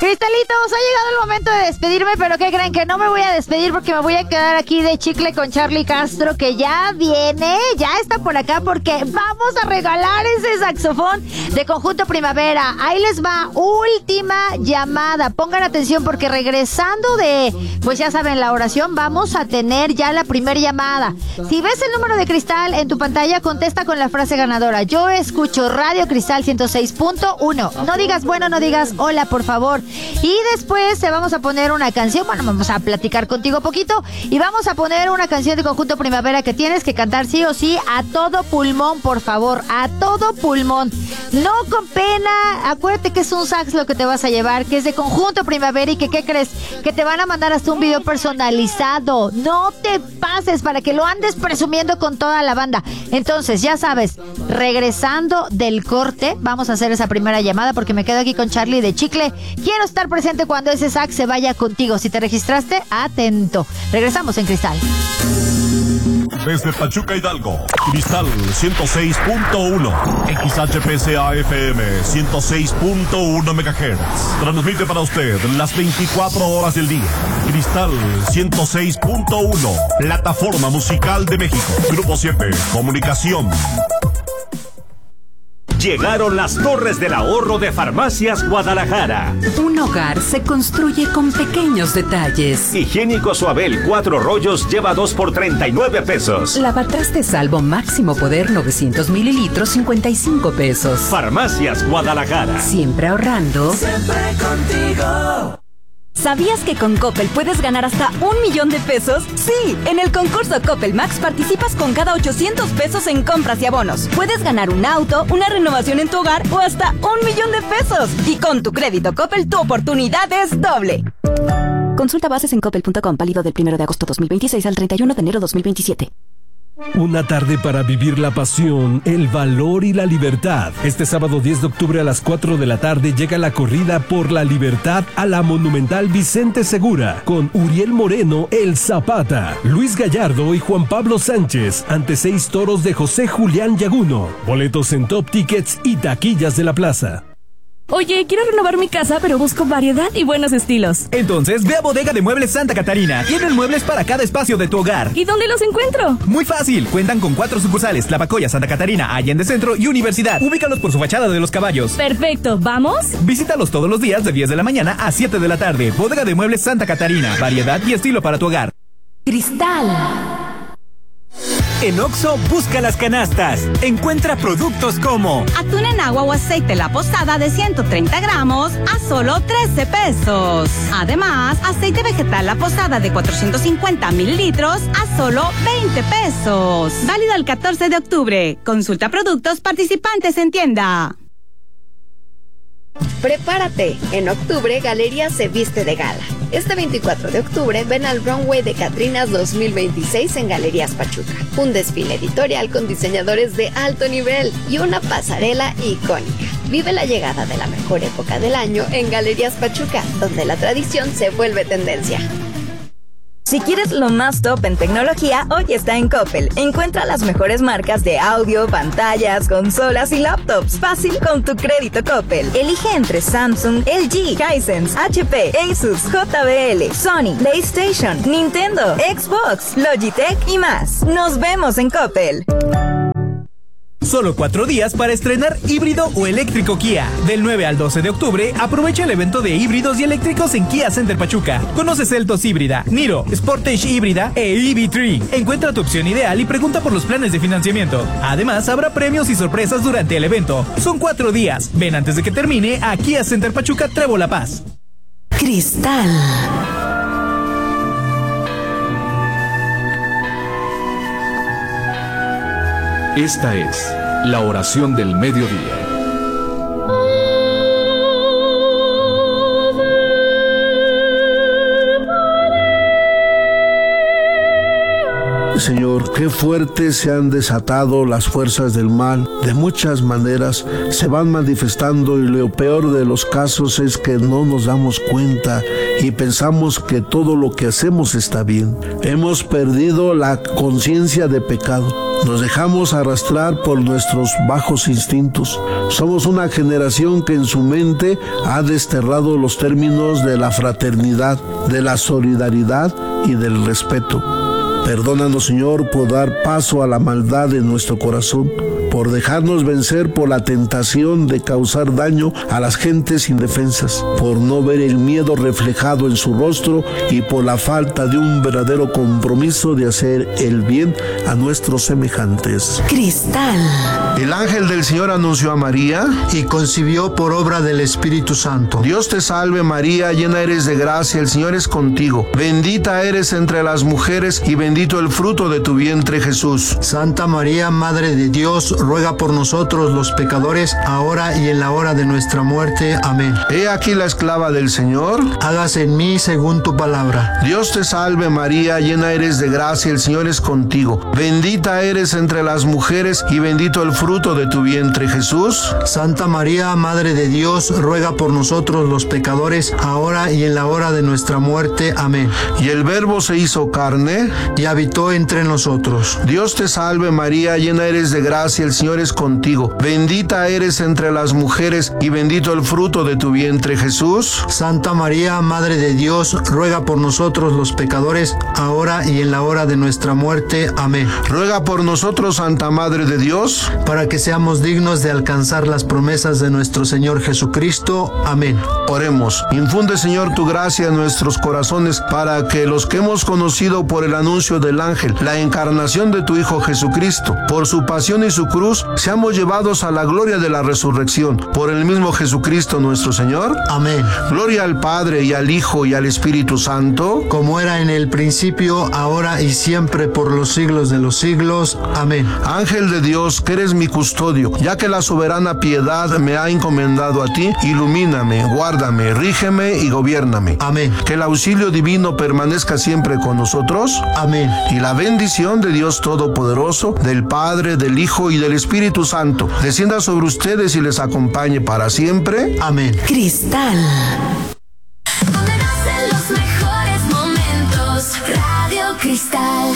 Cristalitos, ha llegado el momento de despedirme, pero ¿qué creen? Que no me voy a despedir porque me voy a quedar aquí de chicle con Charly Castro, que ya viene, ya está por acá, porque vamos a regalar ese saxofón de Conjunto Primavera. Ahí les va, última llamada. Pongan atención porque regresando de, pues ya saben, la oración, vamos a tener ya la primera llamada. Si ves el número de cristal en tu pantalla, contesta con la frase ganadora. Yo escucho Radio Cristal 106.1. No digas bueno, no digas hola, por favor. Y después te vamos a poner una canción. Bueno, vamos a platicar contigo poquito y vamos a poner una canción de Conjunto Primavera que tienes que cantar sí o sí a todo pulmón, por favor, a todo pulmón. No con pena. Acuérdate que es un sax lo que te vas a llevar, que es de Conjunto Primavera y que, ¿qué crees? Que te van a mandar hasta un video personalizado. No te pases para que lo andes presumiendo con toda la banda. Entonces, ya sabes, regresando del corte, vamos a hacer esa primera llamada porque me quedo aquí con Charly de chicle. Quiero estar presente cuando ese sax se vaya contigo. Si te registraste, atento. Regresamos en Cristal. Desde Pachuca, Hidalgo, Cristal 106.1, XHPCA FM 106.1 MHz. Transmite para usted las 24 horas del día. Cristal 106.1, plataforma musical de México. Grupo 7, comunicación. Llegaron las Torres del Ahorro de Farmacias Guadalajara. Un hogar se construye con pequeños detalles. Higiénico Suabel 4 rollos lleva 2 por 39 pesos. Lavatrastes Salvo máximo poder 900 mililitros 55 pesos. Farmacias Guadalajara. Siempre ahorrando. Siempre contigo. ¿Sabías que con Coppel puedes ganar hasta 1,000,000 de pesos? Sí, en el concurso Coppel Max participas con cada 800 pesos en compras y abonos. Puedes ganar un auto, una renovación en tu hogar o hasta 1,000,000 de pesos. Y con tu crédito Coppel, tu oportunidad es doble. Consulta bases en coppel.com, válido del 1 de agosto 2026 al 31 de enero 2027. Una tarde para vivir la pasión, el valor y la libertad. Este sábado 10 de octubre a las 4 de la tarde llega la corrida por la libertad a la Monumental Vicente Segura con Uriel Moreno, El Zapata, Luis Gallardo y Juan Pablo Sánchez ante 6 toros de José Julián Yaguno. Boletos en Top Tickets y taquillas de la plaza. Oye, quiero renovar mi casa, pero busco variedad y buenos estilos. Entonces, ve a Bodega de Muebles Santa Catarina. Tienen muebles para cada espacio de tu hogar. ¿Y dónde los encuentro? Muy fácil. Cuentan con 4 sucursales: Tlapacoya, Santa Catarina, Allende Centro y Universidad. Ubícalos por su fachada de los caballos. Perfecto, ¿vamos? Visítalos todos los días de 10 de la mañana a 7 de la tarde. Bodega de Muebles Santa Catarina. Variedad y estilo para tu hogar. Cristal. En Oxxo, busca las canastas. Encuentra productos como Atún en agua o aceite La Posada de 130 gramos a solo 13 pesos. Además, aceite vegetal La Posada de 450 mililitros a solo 20 pesos. Válido el 14 de octubre. Consulta productos participantes en tienda. Prepárate, en octubre Galerías se viste de gala. Este 24 de octubre ven al Runway de Catrinas 2026 en Galerías Pachuca. Un desfile editorial con diseñadores de alto nivel y una pasarela icónica. Vive la llegada de la mejor época del año en Galerías Pachuca, donde la tradición se vuelve tendencia. Si quieres lo más top en tecnología, hoy está en Coppel. Encuentra las mejores marcas de audio, pantallas, consolas y laptops. Fácil con tu crédito Coppel. Elige entre Samsung, LG, Hisense, HP, Asus, JBL, Sony, PlayStation, Nintendo, Xbox, Logitech y más. Nos vemos en Coppel. Solo 4 días para estrenar híbrido o eléctrico Kia. Del 9 al 12 de octubre, aprovecha el evento de híbridos y eléctricos en Kia Center Pachuca. Conoce Seltos híbrida, Niro, Sportage híbrida e EV3. Encuentra tu opción ideal y pregunta por los planes de financiamiento. Además, habrá premios y sorpresas durante el evento. Son 4 días. Ven antes de que termine a Kia Center Pachuca Trevo La Paz. Cristal. Esta es la oración del mediodía. Señor, qué fuertes se han desatado las fuerzas del mal. De muchas maneras se van manifestando y lo peor de los casos es que no nos damos cuenta y pensamos que todo lo que hacemos está bien. Hemos perdido la conciencia de pecado. Nos dejamos arrastrar por nuestros bajos instintos. Somos una generación que en su mente ha desterrado los términos de la fraternidad, de la solidaridad y del respeto. Perdónanos, Señor, por dar paso a la maldad en nuestro corazón, por dejarnos vencer por la tentación de causar daño a las gentes indefensas, por no ver el miedo reflejado en su rostro y por la falta de un verdadero compromiso de hacer el bien a nuestros semejantes. Cristal. El ángel del Señor anunció a María y concibió por obra del Espíritu Santo. Dios te salve María, llena eres de gracia, el Señor es contigo. Bendita eres entre las mujeres y bendito el fruto de tu vientre, Jesús. Santa María, Madre de Dios, ruega por nosotros los pecadores, ahora y en la hora de nuestra muerte. Amén. He aquí la esclava del Señor. Hágase en mí según tu palabra. Dios te salve María, llena eres de gracia, el Señor es contigo. Bendita eres entre las mujeres y bendito el fruto de tu vientre, Jesús. Santa María, Madre de Dios, ruega por nosotros los pecadores, ahora y en la hora de nuestra muerte. Amén. Y el Verbo se hizo carne y habitó entre nosotros. Dios te salve María, llena eres de gracia, el Señor es contigo. Bendita eres entre las mujeres y bendito el fruto de tu vientre, Jesús. Santa María, Madre de Dios, ruega por nosotros los pecadores, ahora y en la hora de nuestra muerte. Amén. Ruega por nosotros, Santa Madre de Dios, para que seamos dignos de alcanzar las promesas de nuestro Señor Jesucristo. Amén. Oremos. Infunde, Señor, tu gracia en nuestros corazones para que los que hemos conocido por el anuncio del ángel, la encarnación de tu Hijo Jesucristo, por su pasión y su cruz, seamos llevados a la gloria de la resurrección. Por el mismo Jesucristo nuestro Señor. Amén. Gloria al Padre y al Hijo y al Espíritu Santo, como era en el principio, ahora y siempre, por los siglos de los siglos. Amén. Ángel de Dios, que eres mi custodio, ya que la soberana piedad me ha encomendado a ti, ilumíname, guárdame, rígeme y gobiérname. Amén. Que el auxilio divino permanezca siempre con nosotros. Amén. Y la bendición de Dios Todopoderoso, del Padre, del Hijo y del Espíritu Santo, descienda sobre ustedes y les acompañe para siempre. Amén. Cristal. Donde nacen los mejores momentos. Radio Cristal.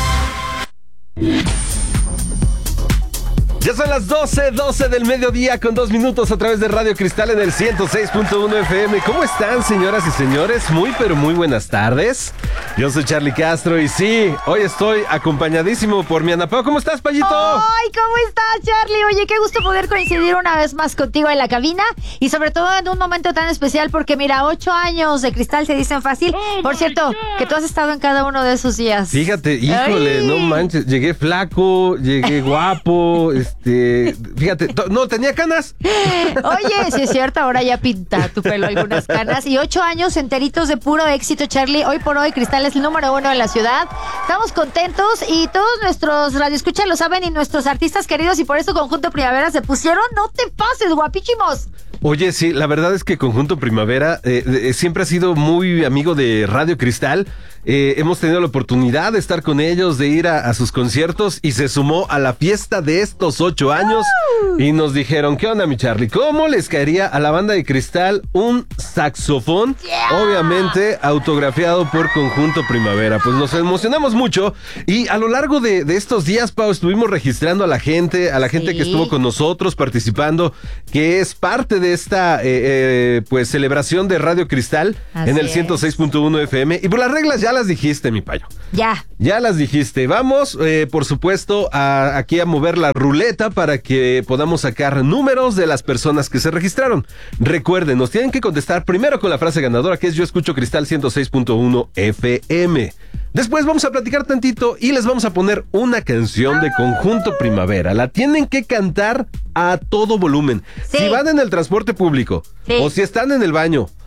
Ya son las 12 del mediodía con 2 minutos a través de Radio Cristal en el 106.1 FM. ¿Cómo están, señoras y señores? Muy, pero muy buenas tardes. Yo soy Charlie Castro y sí, hoy estoy acompañadísimo por mi Ana Pao. ¿Cómo estás, Payito? ¡Ay, cómo estás, Charlie! Oye, qué gusto poder coincidir una vez más contigo en la cabina y sobre todo en un momento tan especial porque mira, 8 años de Cristal se dicen fácil. Por cierto, que tú has estado en cada uno de esos días. Fíjate, híjole, no manches, llegué flaco, llegué guapo, fíjate, no, tenía canas. Oye, sí es cierto, ahora ya pinta tu pelo algunas canas. Y 8 años enteritos de puro éxito, Charlie. Hoy por hoy, Cristal es el número 1 en la ciudad. Estamos contentos y todos nuestros radioescuchas lo saben y nuestros artistas queridos y por eso Conjunto Primavera se pusieron, no te pases, guapísimos. Oye, sí, la verdad es que Conjunto Primavera siempre ha sido muy amigo de Radio Cristal. Hemos tenido la oportunidad de estar con ellos, de ir a sus conciertos y se sumó a la fiesta de estos 8 años y nos dijeron, ¿qué onda, mi Charlie? ¿Cómo les caería a la banda de Cristal un saxofón? Obviamente autografiado por Conjunto Primavera. Pues nos emocionamos mucho y a lo largo de estos días, Pau, estuvimos registrando a la gente que estuvo con nosotros participando, que es parte de esta pues celebración de Radio Cristal. Así en el 106.1 FM. Y por las reglas ya las dijiste, mi Payo. Ya las dijiste. Vamos, por supuesto, aquí a mover la ruleta para que podamos sacar números de las personas que se registraron. Recuerden, nos tienen que contestar primero con la frase ganadora, que es Yo escucho Cristal 106.1 FM. Después vamos a platicar tantito y les vamos a poner una canción de Conjunto Primavera. La tienen que cantar a todo volumen. Sí. Si van en el transporte público, o si están en el baño,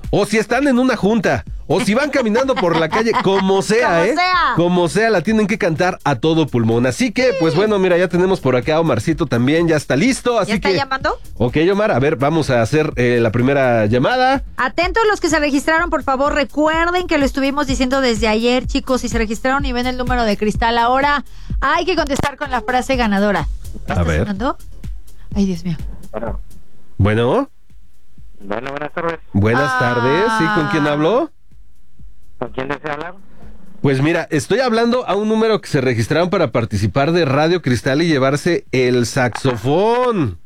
o si están en una junta, o si van caminando por la calle, como sea, como sea, la tienen que cantar a todo pulmón. Así que, pues bueno, mira, ya tenemos por acá a Omarcito también, ya está listo. Así ¿Ya está que, llamando? Ok, Omar, a ver, vamos a hacer la primera llamada. Atentos los que se registraron, por favor, recuerden que lo estuvimos diciendo desde ayer, chicos, si se registraron y ven el número de cristal, ahora hay que contestar con la frase ganadora. A ver. Sonando? Ay, Dios mío. Bueno. Bueno, buenas tardes. Buenas tardes, ¿sí? ¿Con quién habló? ¿Con quién desea hablar? Pues mira, estoy hablando a un número que se registraron para participar de Radio Cristal y llevarse el saxofón.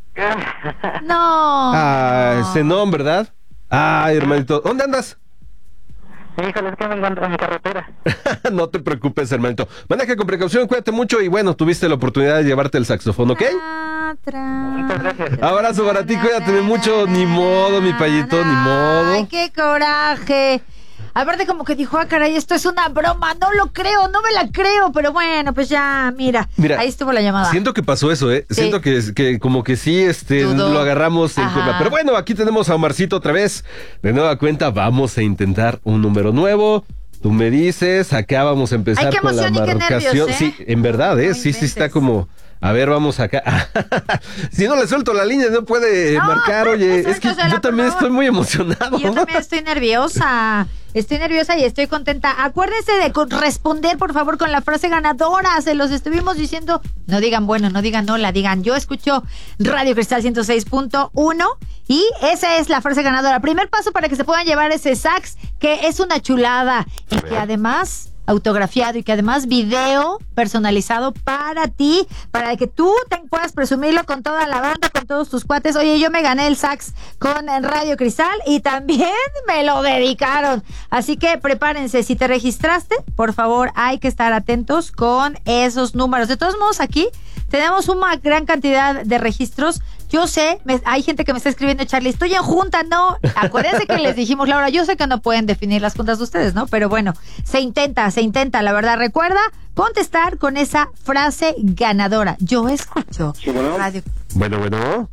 No. Ese no, ¿verdad? Ay, hermanito, ¿dónde andas? Híjole, es que me encuentro en mi carretera. No te preocupes, hermanito. Maneja con precaución, cuídate mucho y bueno, tuviste la oportunidad de llevarte el saxofón, ¿ok? Muchas gracias. Abrazo para ti, cuídate mucho. Ni modo, mi payito, ni modo. Ay, qué coraje. Aparte como que dijo, caray, esto es una broma, no lo creo, no me la creo, pero bueno, pues ya, mira, ahí estuvo la llamada. Siento que pasó eso, Sí. Siento que como que sí, Dudó. lo agarramos en curva. Pero bueno, aquí tenemos a Omarcito otra vez. De nueva cuenta, vamos a intentar un número nuevo. Tú me dices, acá vamos a empezar Ay, qué con la emoción y qué marcación. nervios, Sí, en verdad, sí está como... A ver, vamos acá. Si no le suelto la línea, no puede marcar, oye. Es que yo también estoy muy emocionado. Yo también estoy nerviosa. Estoy nerviosa y estoy contenta. Acuérdense de responder, por favor, con la frase ganadora. Se los estuvimos diciendo. No digan bueno, no digan hola, digan yo escucho Radio Cristal 106.1 y esa es la frase ganadora. Primer paso para que se puedan llevar ese sax, que es una chulada y que además... autografiado y que además video personalizado para ti, para que tú puedas presumirlo con toda la banda, con todos tus cuates. Oye, yo me gané el sax con Radio Cristal y también me lo dedicaron. Así que prepárense, si te registraste, por favor, hay que estar atentos con esos números. De todos modos, aquí tenemos una gran cantidad de registros. Yo sé, hay gente que me está escribiendo, Charlie, estoy en junta, no. Acuérdense que les dijimos, Laura, yo sé que no pueden definir las juntas de ustedes, ¿no? Pero bueno, se intenta, la verdad. Recuerda contestar con esa frase ganadora. Yo escucho radio. Bueno.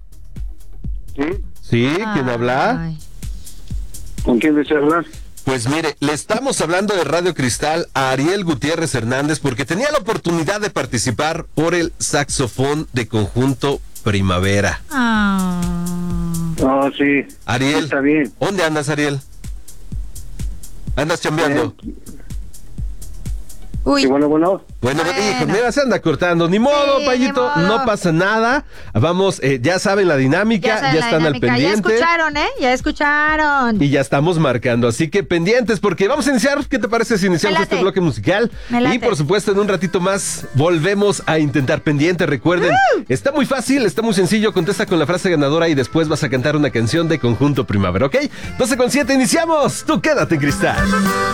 Sí, ¿quién habla? ¿Con quién desea hablar? Pues mire, le estamos hablando de Radio Cristal a Ariel Gutiérrez Hernández porque tenía la oportunidad de participar por el saxofón de Conjunto Primavera. Oh, sí. Ariel, está bien. ¿Dónde andas, Ariel? ¿Andas chambeando? Uy. Sí, bueno. Bueno, hijo, mira, se anda cortando. Ni modo, Sí, Payito, ni modo. no pasa nada. Vamos, ya saben la dinámica, ya están al pendiente. Ya escucharon. Y ya estamos marcando, así que pendientes porque vamos a iniciar. ¿Qué te parece si iniciamos este bloque musical? Y por supuesto, en un ratito más volvemos a intentar pendiente. Recuerden, está muy fácil, está muy sencillo. Contesta con la frase ganadora y después vas a cantar una canción de Conjunto Primavera, ¿ok? 12:07, iniciamos. Tú quédate en Cristal.